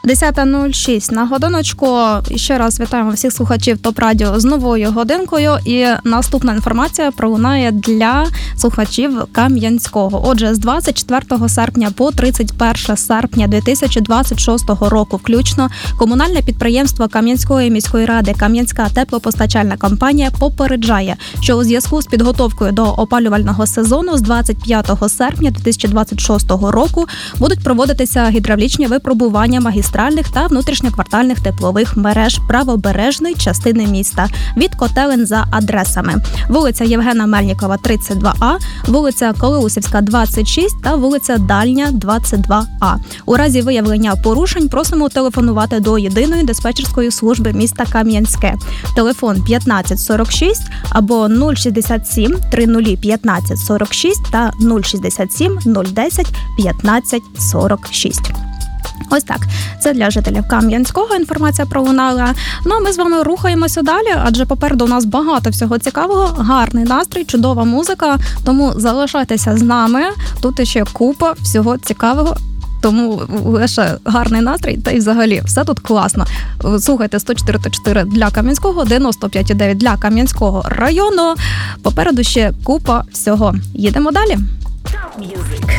10:06 на годиночку. І ще раз вітаємо всіх слухачів ТОП-радіо з новою годинкою. І наступна інформація пролунає для слухачів Кам'янського. Отже, з 24 серпня по 31 серпня 2026 року включно комунальне підприємство Кам'янської міської ради Кам'янська теплопостачальна компанія попереджає, що у зв'язку з підготовкою до опалювального сезону з 25 серпня 2026 року будуть проводитися гідравлічні випробування магістральних та внутрішньоквартальних теплових мереж правобережної частини міста від котелень за адресами: вулиця Євгена Мельнікова, 32А, вулиця Колеусівська, 26 та вулиця Дальня, 22А. У разі виявлення порушень просимо телефонувати до єдиної диспетчерської служби міста Кам'янське. Телефон 1546 або 067 30 15 46 та 067 010 15 46. Ось так. Це для жителів Кам'янського інформація пролунала. Ну, а ми з вами рухаємося далі, адже попереду у нас багато всього цікавого, гарний настрій, чудова музика, тому залишайтеся з нами. Тут ще купа всього цікавого. Тому лише гарний настрій, та й взагалі все тут класно. Слухайте 104.4 для Кам'янського, 95.9 для Кам'янського району. Попереду ще купа всього. Їдемо далі. Top Music.